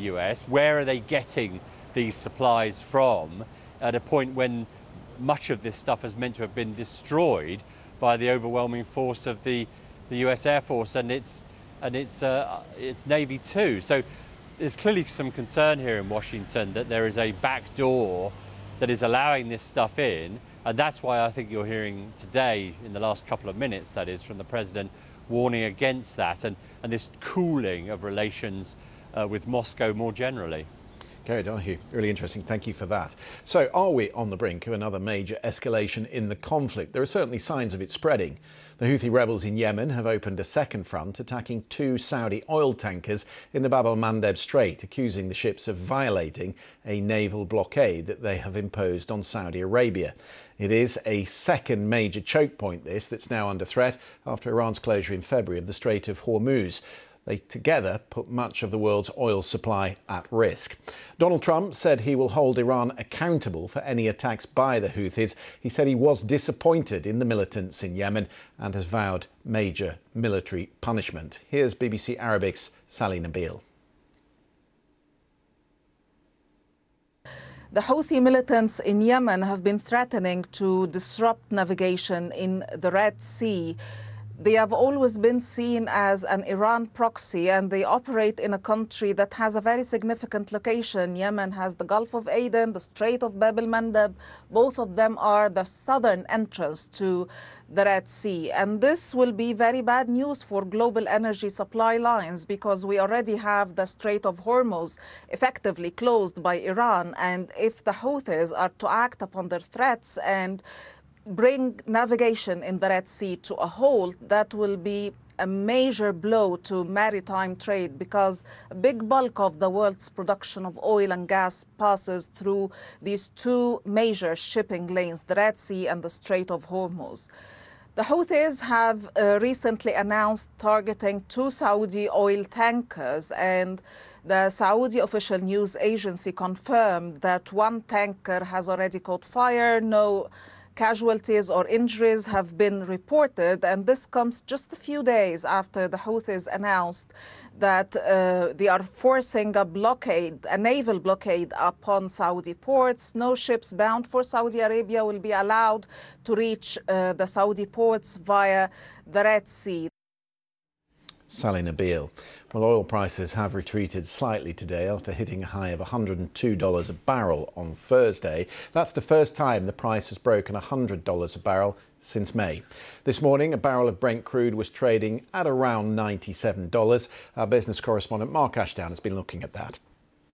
US? Where are they getting these supplies from at a point when much of this stuff is meant to have been destroyed by the overwhelming force of the US Air Force and its Navy too? So there's clearly some concern here in Washington that there is a back door that is allowing this stuff in, and that's why I think you're hearing today, in the last couple of minutes that is, from the President warning against that and this cooling of relations with Moscow more generally. Gary Donoghue, really interesting. Thank you for that. So are we on the brink of another major escalation in the conflict? There are certainly signs of it spreading. The Houthi rebels in Yemen have opened a second front, attacking 2 Saudi oil tankers in the Bab el-Mandeb Strait, accusing the ships of violating a naval blockade that they have imposed on Saudi Arabia. It is a second major choke point, that's now under threat after Iran's closure in February of the Strait of Hormuz. They together put much of the world's oil supply at risk. Donald Trump said he will hold Iran accountable for any attacks by the Houthis. He said he was disappointed in the militants in Yemen and has vowed major military punishment. Here's BBC Arabic's Sally Nabil. The Houthi militants in Yemen have been threatening to disrupt navigation in the Red Sea. They have always been seen as an Iran proxy, and they operate in a country that has a very significant location. Yemen has the Gulf of Aden, the Strait of Bab el-Mandeb. Both of them are the southern entrance to the Red Sea. And this will be very bad news for global energy supply lines, because we already have the Strait of Hormuz effectively closed by Iran. And if the Houthis are to act upon their threats and bring navigation in the Red Sea to a halt, that will be a major blow to maritime trade, because a big bulk of the world's production of oil and gas passes through these 2 major shipping lanes, the Red Sea and the Strait of Hormuz. The Houthis have recently announced targeting 2 Saudi oil tankers, and the Saudi official news agency confirmed that 1 tanker has already caught fire. No casualties or injuries have been reported, and this comes just a few days after the Houthis announced that they are forcing a naval blockade upon Saudi ports. No ships bound for Saudi Arabia will be allowed to reach the Saudi ports via the Red Sea. Sally Nabil. Well, oil prices have retreated slightly today after hitting a high of $102 a barrel on Thursday. That's the first time the price has broken $100 a barrel since May. This morning, a barrel of Brent crude was trading at around $97. Our business correspondent Mark Ashdown has been looking at that.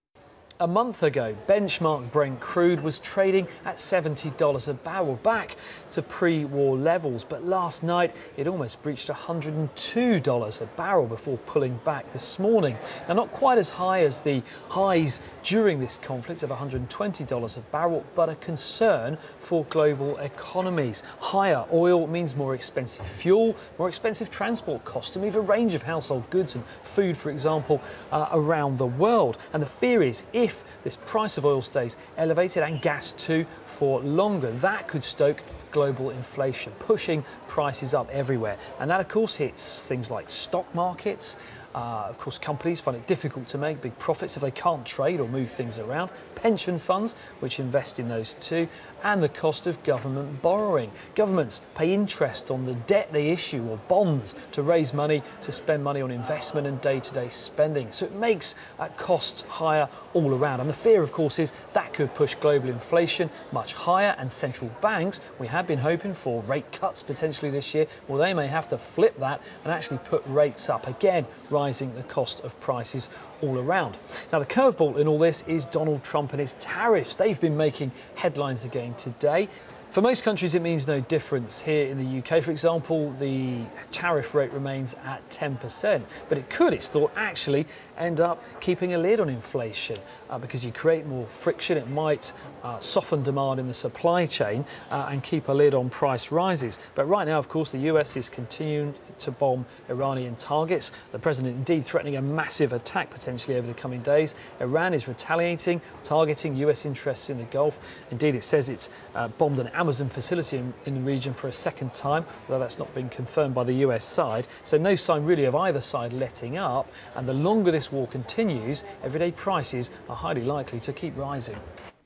A month ago, benchmark Brent crude was trading at $70 a barrel, back to pre-war levels. But last night, it almost breached $102 a barrel before pulling back this morning. Now, not quite as high as the highs during this conflict of $120 a barrel, but a concern for global economies. Higher oil means more expensive fuel, more expensive transport costs to move a range of household goods and food, for example, around the world. And the fear is, if this price of oil stays elevated, and gas too, for longer, that could stoke global inflation, pushing prices up everywhere. And that, of course, hits things like stock markets. Of course, companies find it difficult to make big profits if they can't trade or move things around. Pension funds, which invest in those too, and the cost of government borrowing. Governments pay interest on the debt they issue or bonds to raise money, to spend money on investment and day-to-day spending. So it makes costs higher all around. And the fear, of course, is that could push global inflation much higher, and central banks, we had been hoping for rate cuts potentially this year, well, they may have to flip that and actually put rates up again, rising the cost of prices all around. Now, the curveball in all this is Donald Trump and his tariffs. They've been making headlines again today. For most countries, it means no difference. Here in the UK, for example, the tariff rate remains at 10%. But it could, it's thought, actually end up keeping a lid on inflation because you create more friction. It might soften demand in the supply chain and keep a lid on price rises. But right now, of course, the US is continuing to bomb Iranian targets. The president indeed threatening a massive attack potentially over the coming days. Iran is retaliating, targeting US interests in the Gulf. Indeed, it says it's bombed an Amazon facility in the region for a second time, although that's not been confirmed by the US side. So no sign really of either side letting up. And the longer this this war continues, everyday prices are highly likely to keep rising.